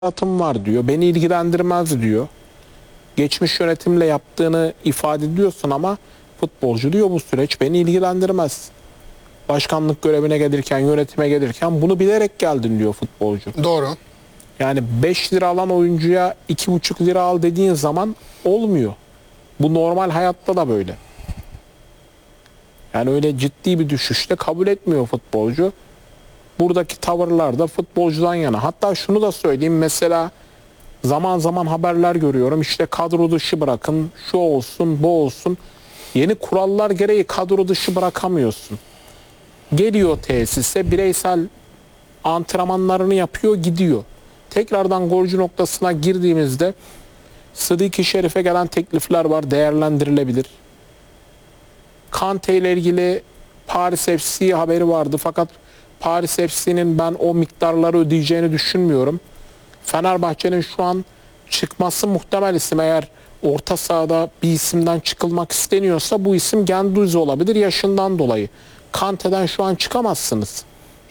hayatım var diyor. Beni ilgilendirmez diyor. Geçmiş yönetimle yaptığını ifade ediyorsun ama futbolcu diyor bu süreç beni ilgilendirmez. Başkanlık görevine gelirken, yönetime gelirken bunu bilerek geldin diyor futbolcu. Doğru. Yani 5 lira alan oyuncuya 2,5 lira al dediğin zaman olmuyor. Bu normal hayatta da böyle. Yani öyle ciddi bir düşüşte kabul etmiyor futbolcu. Buradaki tavırlar da futbolcudan yana. Hatta şunu da söyleyeyim, mesela zaman zaman haberler görüyorum. İşte kadro dışı bırakın, şu olsun, bu olsun. Yeni kurallar gereği kadro dışı bırakamıyorsun. Geliyor tesise, bireysel antrenmanlarını yapıyor, gidiyor. Tekrardan golcü noktasına girdiğimizde Sıdiki Şerif'e gelen teklifler var, değerlendirilebilir. Kante ile ilgili Paris FC haberi vardı fakat Paris FC'nin ben o miktarları ödeyeceğini düşünmüyorum. Fenerbahçe'nin şu an çıkması muhtemel isim, eğer orta sahada bir isimden çıkılmak isteniyorsa bu isim Guendouzi olabilir yaşından dolayı. Kante'den şu an çıkamazsınız.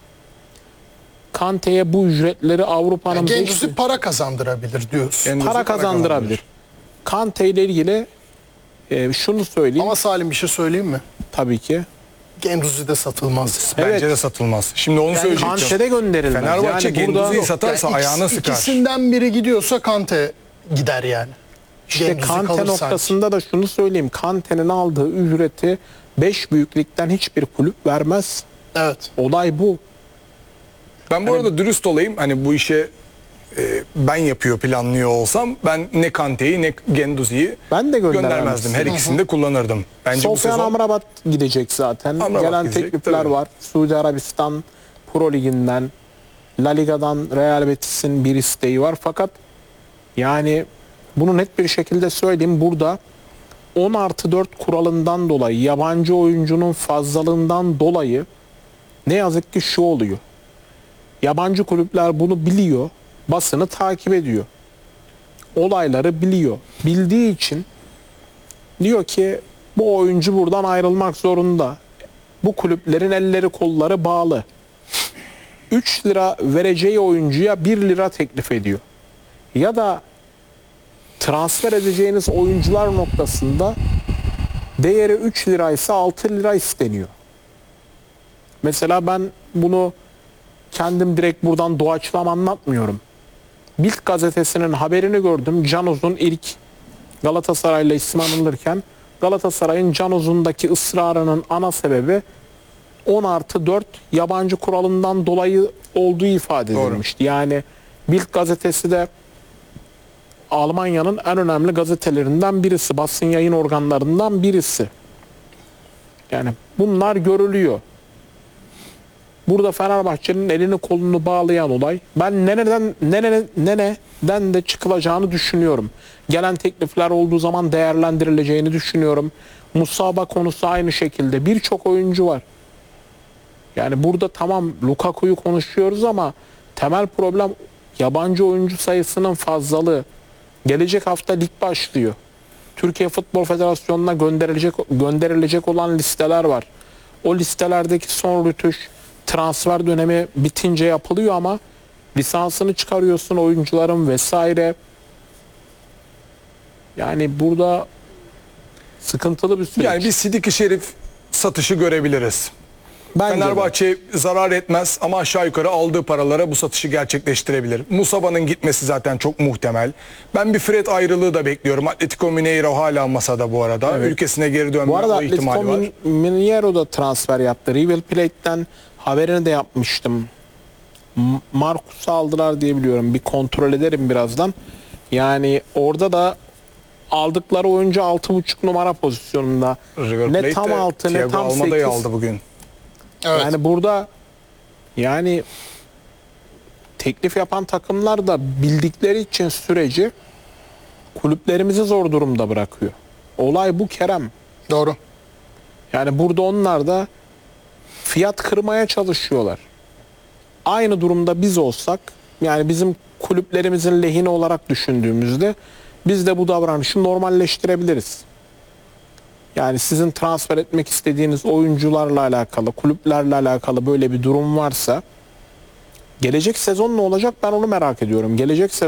Kante'ye bu ücretleri Avrupa'nın Guendouzi para kazandırabilir diyorsun. para kazandırabilir. Kante ile ilgili şunu söyleyeyim. Ama Salim bir şey söyleyeyim mi? Tabii ki. Guendouzi de satılmaz. Bence de satılmaz. Şimdi onu söyleyeceğim. Kante'de gönderilmez. Fenerbahçe Yani burada Guendouzi'yi satarsa ayağına sıkar. İkisinden biri gidiyorsa Kante gider yani. İşte Guendouzi Kante kalır noktasında da şunu söyleyeyim. Kante'nin aldığı ücreti 5 büyüklükten hiçbir kulüp vermez. Evet. Olay bu. Ben bu arada dürüst olayım. Hani bu işe ben yapıyor, planlıyor olsam ben ne Kante'yi ne Guendouzi'yi Ben de göndermezdim. Her ikisini de kullanırdım. Bence bu Sofyan sezon Amrabat gidecek zaten. Amrabat Gelen gidecek, teklifler tabii. var. Suudi Arabistan Pro Ligi'nden, La Liga'dan Real Betis'in bir isteği var. Fakat yani bunu net bir şekilde söyleyeyim. Burada 10+4 kuralından dolayı, yabancı oyuncunun fazlalığından dolayı ne yazık ki şu oluyor. Yabancı kulüpler bunu biliyor. Basını takip ediyor. Olayları biliyor. Bildiği için diyor ki bu oyuncu buradan ayrılmak zorunda. Bu kulüplerin elleri kolları bağlı. 3 lira vereceği oyuncuya 1 lira teklif ediyor. Ya da transfer edeceğiniz oyuncular noktasında değeri 3 liraysa 6 lira isteniyor. Mesela ben bunu kendim direkt buradan doğaçlama anlatmıyorum. Bild gazetesinin haberini gördüm. Can Uzun ilk Galatasaray'la isim anılırken Galatasaray'ın Can Uzun'daki ısrarının ana sebebi 10+4 yabancı kuralından dolayı olduğu ifade edilmişti. Yani Bild gazetesi de Almanya'nın en önemli gazetelerinden birisi, basın yayın organlarından birisi. Yani bunlar görülüyor. Burada Fenerbahçe'nin elini kolunu bağlayan olay. Ben nereden de çıkılacağını düşünüyorum. Gelen teklifler olduğu zaman değerlendirileceğini düşünüyorum. Musaba konusu aynı şekilde. Birçok oyuncu var. Yani burada tamam Lukaku'yu konuşuyoruz ama temel problem yabancı oyuncu sayısının fazlalığı. Gelecek hafta lig başlıyor. Türkiye Futbol Federasyonu'na gönderilecek olan listeler var. O listelerdeki son rütüş transfer dönemi bitince yapılıyor ama lisansını çıkarıyorsun oyuncuların vesaire. Yani burada sıkıntılı bir süreç. yani bir Sıdiki Şerif satışı görebiliriz. Bence de. Fenerbahçe zarar etmez ama aşağı yukarı aldığı paralara bu satışı gerçekleştirebilir. Musaba'nın gitmesi zaten çok muhtemel. Ben bir Fred ayrılığı da bekliyorum. Atletico Mineiro hala masada bu arada. Evet. Ülkesine geri dönme Bu arada o ihtimali var. Atletico Mineiro da transfer yaptı. River Plate'den haberini de yapmıştım. Marcus'u aldılar diye biliyorum. Bir kontrol ederim birazdan. Yani orada da aldıkları oyuncu 6,5 numara pozisyonunda. River Ne Plate tam de 6 ne Thiago tam Almada'yı 8. aldı bugün. Evet. Yani burada yani teklif yapan takımlar da bildikleri için süreci kulüplerimizi zor durumda bırakıyor. Olay bu Kerem. Doğru. Yani burada onlar da fiyat kırmaya çalışıyorlar. Aynı durumda biz olsak, yani bizim kulüplerimizin lehine olarak düşündüğümüzde biz de bu davranışı normalleştirebiliriz. Yani sizin transfer etmek istediğiniz oyuncularla alakalı, kulüplerle alakalı böyle bir durum varsa Gelecek sezon ne olacak ben onu merak ediyorum. Gelecek sezon